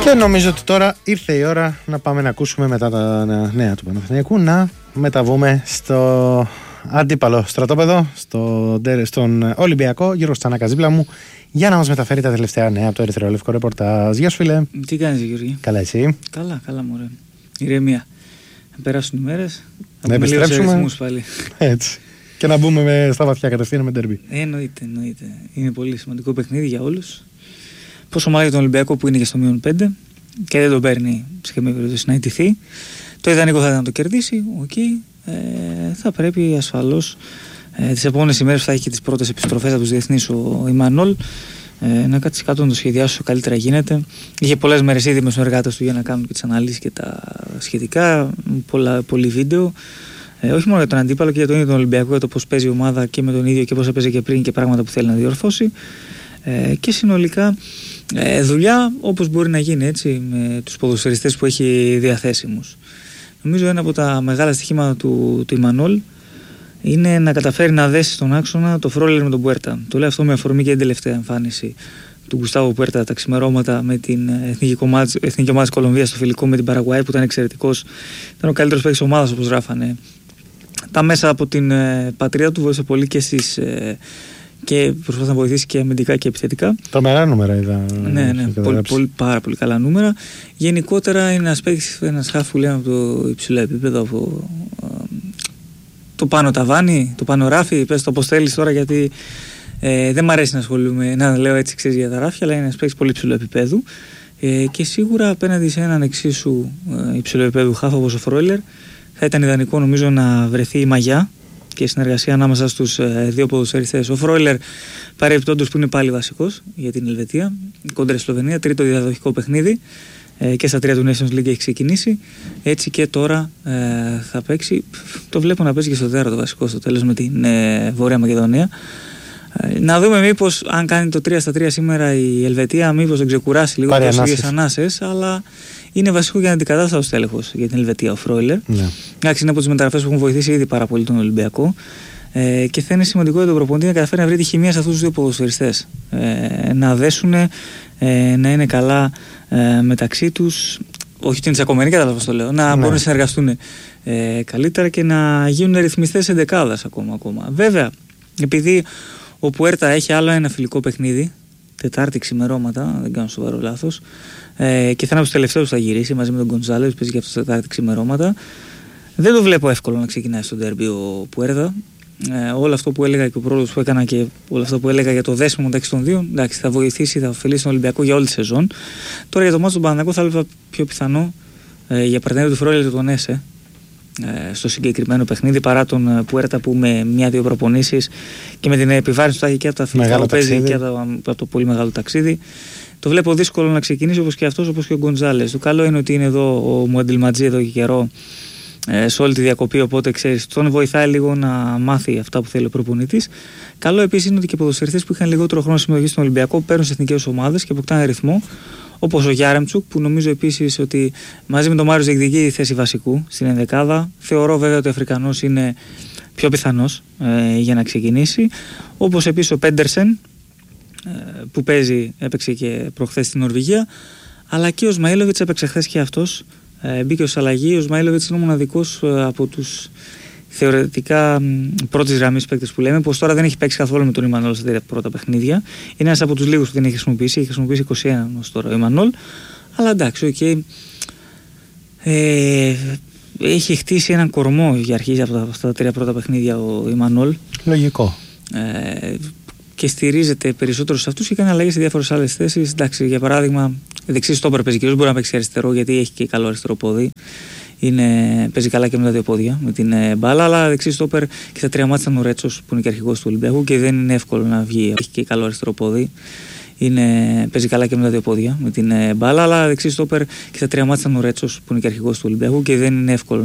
Και νομίζω ότι τώρα ήρθε η ώρα να πάμε να ακούσουμε μετά τα νέα του Παναθηναϊκού, να μεταβούμε στο αντίπαλο στρατόπεδο, στον Ολυμπιακό. Γιώργος Τσανάκας δίπλα μου για να μας μεταφέρει τα τελευταία νέα από το ερυθρολευκό ρεπορτάζ. Γεια σου, φίλε. Τι κάνεις, Γιώργη? Καλά, εσύ? Καλά, μωρέ. Ηρεμία. Να περάσουν οι μέρες. Να επιστρέψουμε πάλι. Έτσι. Και να μπούμε στα βαθιά κατευθείαν με ντέρμπι. Εννοείται. Είναι πολύ σημαντικό παιχνίδι για όλους. Πόσο μάλλον για τον Ολυμπιακό που είναι και στο -5 και δεν τον παίρνει σε καμία περίπτωση να ιτηθεί. Το ιδανικό θα ήταν να το κερδίσει. Θα πρέπει ασφαλώς τις επόμενες ημέρες που θα έχει και τις πρώτες επιστροφές από τους διεθνείς ο Ιμανόλ να κάτσει κάτω να το σχεδιάσει όσο καλύτερα γίνεται. Είχε πολλές μέρες ήδη με τους συνεργάτες του για να κάνουν και τις αναλύσεις και τα σχετικά. Πολύ βίντεο. Όχι μόνο για τον αντίπαλο και για τον ίδιο τον Ολυμπιακό, για το πώς παίζει η ομάδα και με τον ίδιο και πώς έπαιζε και πριν και πράγματα που θέλει να διορθώσει. Και συνολικά δουλειά όπως μπορεί να γίνει, έτσι, με τους ποδοσφαιριστές που έχει διαθέσιμους. Νομίζω ένα από τα μεγάλα στοιχήματα του Ιμανόλ είναι να καταφέρει να δέσει στον άξονα το Φρόλερ με τον Πουέρτα. Το λέω αυτό με αφορμή και την τελευταία εμφάνιση του Γκουστάβο Πουέρτα τα ξημερώματα με την εθνική ομάδα της Κολομβίας στο φιλικό με την Παραγουάη, που ήταν εξαιρετικός. Ήταν ο καλύτερος παίκτης ομάδας, όπως γράφανε τα μέσα από την πατρίδα του. Βοήθησε πολύ και προσπάθησε να βοηθήσει και αμυντικά και επιθετικά. Τρομερά νούμερα είδα. Ναι, πάρα πολύ καλά νούμερα. Γενικότερα είναι ένας χαφ που λέμε από το υψηλό επίπεδο, από το πάνω ταβάνι, το πάνω ράφι. Πες το πώς θέλεις τώρα, γιατί δεν μ' αρέσει να ασχολούμαι, να λέω έτσι, ξέρεις, για τα ράφια, αλλά είναι ένας παίκτης πολύ υψηλό επίπεδου. Και σίγουρα απέναντι σε έναν εξίσου υψηλό επίπεδο χαφ όπως ο Φρόιλερ, θα ήταν ιδανικό νομίζω να βρεθεί η μαγιά και η συνεργασία ανάμεσα στους δύο ποδοσφαιριστές. Ο Φρόιλερ παρεμπιπτόντως που είναι πάλι βασικός για την Ελβετία, κόντρα στη Σλοβενία, τρίτο διαδοχικό παιχνίδι και στα 3 του Nations League έχει ξεκινήσει. Έτσι και τώρα θα παίξει, το βλέπω να παίζει και στο τέταρτο βασικό στο τέλος με την Βόρεια Μακεδονία. Να δούμε μήπως αν κάνει το 3-3 σήμερα η Ελβετία, μήπως τον ξεκουράσει λίγο τις ίδιες ανάσες, αλλά είναι βασικό για να αντικατάστατο τέλεχος για την Ελβετία ο Φρόιλερ. Εντάξει, είναι από τις μεταγραφές που έχουν βοηθήσει ήδη πάρα πολύ τον Ολυμπιακό και θα είναι σημαντικό για τον προπονητή να καταφέρει να βρει τη χημεία σε αυτούς τους δύο ποδοσφαιριστές. Να δέσουν, να είναι καλά μεταξύ τους. Όχι ότι είναι τσακωμένοι, κατάλαβα το λέω. Να μπορούν να συνεργαστούν καλύτερα και να γίνουν ρυθμιστές εντεκάδας ακόμα. Βέβαια, επειδή ο Πουέρτα έχει άλλο ένα φιλικό παιχνίδι, Τετάρτη ξημερώματα, δεν κάνω σοβαρό λάθος, και θα είναι από τους τελευταίους που θα γυρίσει μαζί με τον Γκοντζάλες, παίζει και αυτό Τετάρτη ξημερώματα. Δεν το βλέπω εύκολο να ξεκινάει στο ντέρμπι ο Πουέρτα. Όλο αυτό που έλεγα και ο πρόεδρος που έκανα και όλο αυτό που έλεγα για το δέσιμο μεταξύ των δύο, εντάξει, θα βοηθήσει, θα ωφελήσει τον Ολυμπιακό για όλη τη σεζόν. Τώρα για το μάτσο του Παναθηναϊκού θα έλεγα πιο πιθανό για παρτενέρο του Φρόιλερ τον Έσε στο συγκεκριμένο παιχνίδι, παρά τον Πουέρτα που με μια-δύο προπονήσεις και με την επιβάρυνση που θα έχει και από τα φιλικά που παίζει και από το πολύ μεγάλο ταξίδι, το βλέπω δύσκολο να ξεκινήσει, όπως και αυτός, όπως και ο Γκοντζάλες. Το καλό είναι ότι είναι εδώ ο Μουαντιλματζή εδώ και καιρό σε όλη τη διακοπή, οπότε ξέρεις, τον βοηθάει λίγο να μάθει αυτά που θέλει ο προπονητής. Καλό επίσης είναι ότι και οι ποδοσφαιριστές που είχαν λιγότερο χρόνο συμμετοχή στον Ολυμπιακό παίρνουν σε εθνικές ομάδες και αποκτάνε ρυθμό. Όπως ο Γιάρεμτσουκ, που νομίζω επίσης ότι μαζί με τον Μάριος διεκδικεί η θέση βασικού στην ενδεκάδα. Θεωρώ βέβαια ότι ο Αφρικανός είναι πιο πιθανός για να ξεκινήσει. Όπως επίσης ο Πέντερσεν, που έπαιξε και προχθές στην Νορβηγία. Αλλά και ο Σμαήλοβιτς έπαιξε χθες και αυτός. Μπήκε ως αλλαγή. Ο Σμαήλοβιτς είναι ο μοναδικός από τους θεωρητικά πρώτης γραμμής παίκτες που λέμε, πως τώρα δεν έχει παίξει καθόλου με τον Ιμανόλ στα τρία πρώτα παιχνίδια. Είναι ένας από τους λίγους που δεν έχει χρησιμοποιήσει. Έχει χρησιμοποιήσει 21 ως τώρα ο Ιμανόλ. Αλλά εντάξει, έχει χτίσει έναν κορμό για αρχή από αυτά τα τρία πρώτα παιχνίδια ο Ιμανόλ. Λογικό. Και στηρίζεται περισσότερο σε αυτούς και κάνει αλλαγές σε διάφορες άλλες θέσεις. Εντάξει, για παράδειγμα, δεξί στόπερ παίζει κυρίως, μπορεί να παίξει αριστερό γιατί έχει και καλό αριστερό πόδι. Παίζει καλά και με τα δύο πόδια με την μπάλα, αλλά δεξί στόπερ και στα τρία μάτια ήταν ο Ρέτσος που είναι και αρχηγός του Ολυμπιακού και δεν είναι εύκολο να βγει. Έχει και καλό αριστερό πόδι. Παίζει καλά και με τα δύο πόδια με την μπάλα, αλλά δεξί στόπερ και στα τρία μάτια ήταν ο Ρέτσος που είναι και αρχηγός του Ολυμπιακού και δεν είναι εύκολο.